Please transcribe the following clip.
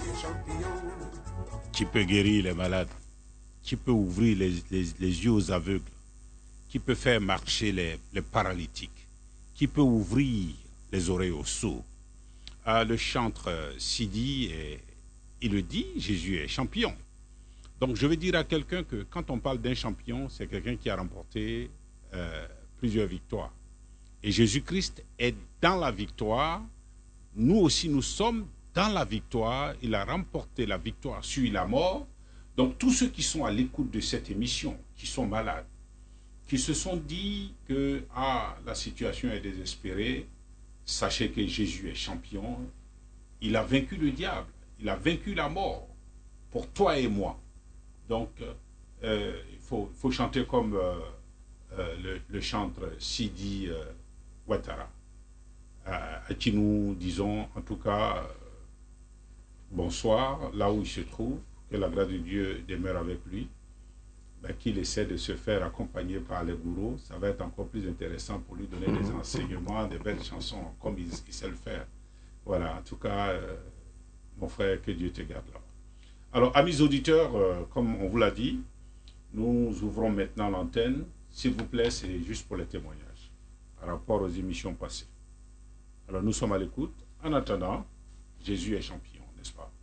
qui peut guérir les malades, qui peut ouvrir les yeux aux aveugles, qui peut faire marcher les paralytiques, qui peut ouvrir les oreilles aux sourds. Le chantre Sidi, il le dit, Jésus est champion. Donc je veux dire à quelqu'un que quand on parle d'un champion, c'est quelqu'un qui a remporté plusieurs victoires. Et Jésus-Christ est dans la victoire. Nous aussi, nous sommes dans la victoire. Il a remporté la victoire sur la mort. Donc tous ceux qui sont à l'écoute de cette émission, qui sont malades, qui se sont dit que la situation est désespérée, sachez que Jésus est champion. Il a vaincu le diable. Il a vaincu la mort pour toi et moi. Donc, il faut chanter comme le chantre Sidi Ouattara, à qui nous disons en tout cas bonsoir, là où il se trouve, que la grâce de Dieu demeure avec lui, qu'il essaie de se faire accompagner par les gourous. Ça va être encore plus intéressant pour lui donner des enseignements, des belles chansons, comme il sait le faire. Voilà, en tout cas, mon frère, que Dieu te garde là. Alors, amis auditeurs, comme on vous l'a dit, nous ouvrons maintenant l'antenne. S'il vous plaît, c'est juste pour les témoignages par rapport aux émissions passées. Alors, nous sommes à l'écoute. En attendant, Jésus est champion, n'est-ce pas?